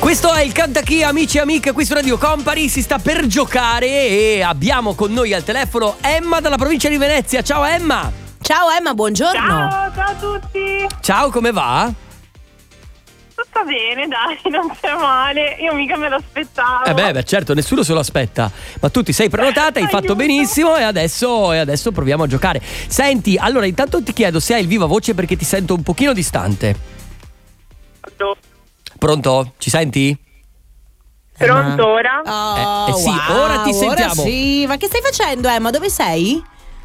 Questo è il Cantachì, amici e amiche, qui su Radio Company. Si sta per giocare e abbiamo con noi al telefono Emma dalla provincia di Venezia. Ciao Emma. Ciao Emma, buongiorno. Ciao a tutti. Ciao, come va? Tutto bene, dai, non c'è male. Io mica me lo aspettavo. Beh, certo, nessuno se lo aspetta. Ma tu ti sei prenotata, hai fatto benissimo e adesso proviamo a giocare. Senti, allora intanto ti chiedo se hai il viva voce perché ti sento un pochino distante. Pronto? Ci senti? Pronto ora? Sì, ora ti sentiamo. Ora sì, ma che stai facendo Emma? Dove sei?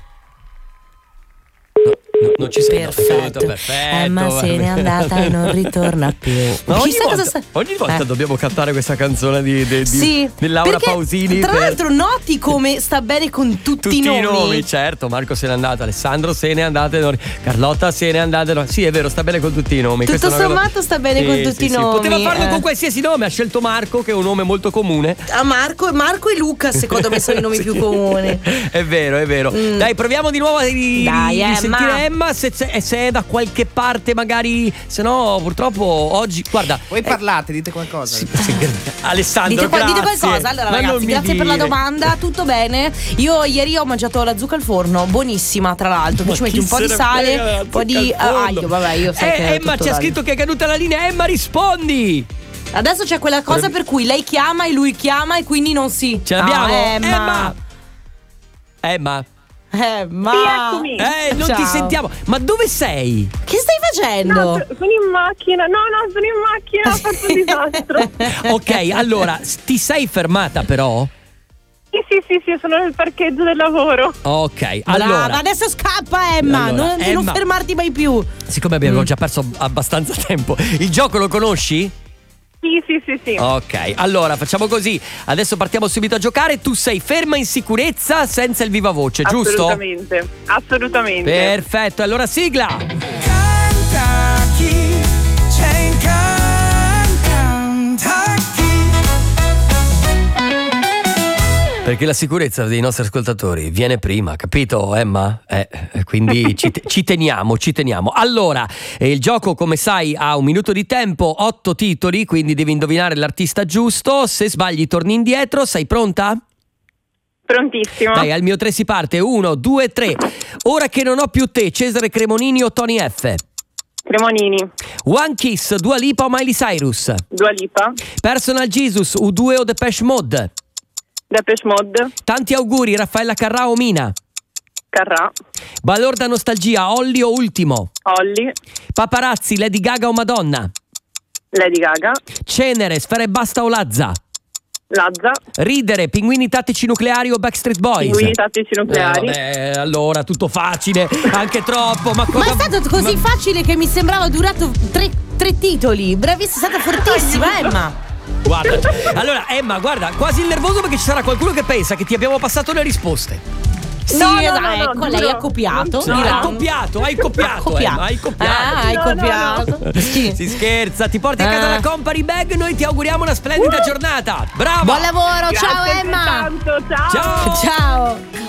Non ci sei. Perfetto. Emma se n'è andata e non ritorna più. Ma Chissà ogni volta dobbiamo cantare questa canzone di Laura perché, Pausini. Tra l'altro noti come sta bene con tutti i nomi. Certo, Marco se n'è andato, Alessandro se n'è andato, Carlotta se n'è andata. Sì, è vero, sta bene con tutti i nomi. Tutto sommato sta bene con tutti i nomi. Poteva farlo con qualsiasi nome, ha scelto Marco, che è un nome molto comune. Marco e Luca secondo me sono i nomi più comuni. È vero. Dai, proviamo di nuovo a sentire Emma, se è da qualche parte magari, se no purtroppo oggi, guarda. Voi parlate, dite qualcosa. Alessandro, dite qualcosa. Allora ragazzi, grazie per la domanda, tutto bene. Io ieri ho mangiato la zucca al forno, buonissima tra l'altro. Poi ci metti un po' di sale, un po' di aglio, vabbè, io sai che Emma ci ha scritto che è caduta la linea. Emma, rispondi. Adesso c'è quella cosa per cui lei chiama e lui chiama e quindi non si. Ce l'abbiamo. Emma. Sì, eccomi. Non ti sentiamo. Ma dove sei? Che stai facendo? No, sono in macchina. No, sono in macchina. Ho fatto un disastro. Ok, allora, ti sei fermata però? Sì, sono nel parcheggio del lavoro. Ok, allora adesso scappa Emma, non fermarti mai più. Siccome abbiamo già perso abbastanza tempo, il gioco lo conosci? Sì. Ok, allora facciamo così. Adesso partiamo subito a giocare. Tu sei ferma in sicurezza senza il viva voce, giusto? Assolutamente. Perfetto, allora sigla. Perché la sicurezza dei nostri ascoltatori viene prima, capito Emma? Quindi ci teniamo. Allora, il gioco come sai ha 1 minuto di tempo, 8 titoli, quindi devi indovinare l'artista giusto. Se sbagli torni indietro, sei pronta? Prontissimo. Dai, al mio 3 si parte, 1, 2, 3. Ora che non ho più te, Cesare Cremonini o Tony F? Cremonini. One Kiss, Dua Lipa o Miley Cyrus? Dua Lipa. Personal Jesus, U2 o Depeche Mode? Depeche Mode. Tanti auguri, Raffaella Carrà o Mina? Carrà. Balorda Nostalgia, Olli o Ultimo? Olli. Paparazzi, Lady Gaga o Madonna? Lady Gaga. Cenere, Sfera Ebbasta o Lazza? Lazza. Ridere, Pinguini Tattici Nucleari o Backstreet Boys? Pinguini Tattici Nucleari. Allora, tutto facile, anche troppo. Ma è stato così facile che mi sembrava durato 3 titoli. Bravissima, è stata fortissima Emma. Guarda, allora Emma, guarda, quasi il nervoso perché ci sarà qualcuno che pensa che ti abbiamo passato le risposte. No, ecco, lei ha copiato. Hai copiato. Hai copiato. Si scherza, ti porti a casa la Company Bag. Noi ti auguriamo una splendida giornata. Bravo. Buon lavoro, Grazie ciao Emma. Tanto, ciao. Ciao.